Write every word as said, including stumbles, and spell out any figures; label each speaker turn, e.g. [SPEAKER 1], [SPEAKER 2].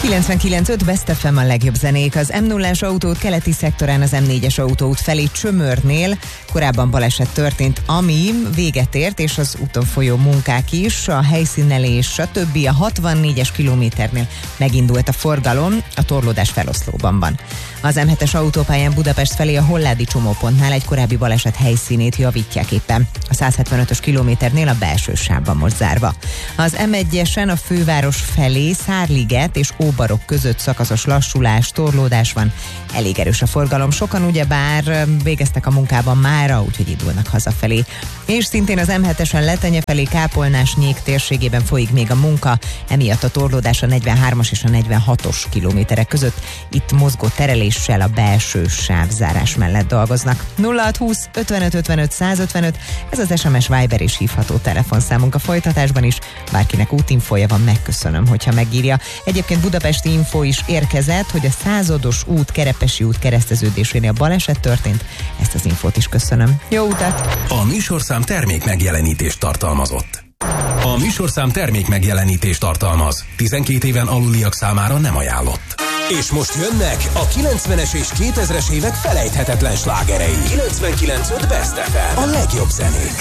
[SPEAKER 1] kilencvenkilenc öt Best ef em a legjobb zenék. Az em nullás autóút keleti szektorán az em négyes autóút felé Csömörnél korábban baleset történt, ami véget ért, és az úton folyó munkák is, a helyszínelés, stb. A hatvannégyes kilométernél megindult a forgalom, a torlódás feloszlóban van. Az em hetes autópályán Budapest felé a Holládi csomópontnál egy korábbi baleset helyszínét javítják éppen. A százhetvenötös kilométernél a belső sávban most zárva. Az em egyesen a főváros felé Szárliget és Óbarok között szakaszos lassulás, torlódás van. Elég erős a forgalom. Sokan ugyebár végeztek a munkában mára, úgyhogy indulnak hazafelé. És szintén az em hetesen Letenye felé Kápolnás-Nyék térségében folyik még a munka, emiatt a torlódás a negyvenhármas és a negyvenhatos kilométerek között. Itt mozgó tereléssel a belső sávzárás mellett dolgoznak. nulla hatszázhúsz ötvenöt ötvenöt százötvenöt, ez az es em es, Viber és hívható telefonszámunk a folytatásban is. Bárkinek útinfója van, megköszönöm, hogyha megírja. Egyébként budapesti info is érkezett, hogy a Százados út, Kerepesi út kereszteződésénél baleset történt. Ezt az infót is köszönöm. Jó utat!
[SPEAKER 2] A műsorszám termék megjelenítést tartalmazott. A műsorszám termék megjelenítést tartalmaz. tizenkét éven aluliak számára nem ajánlott. És most jönnek a kilencvenes és kétezres évek felejthetetlen slágerei. kilencvenkilenc öt Best ef em. A legjobb zenék.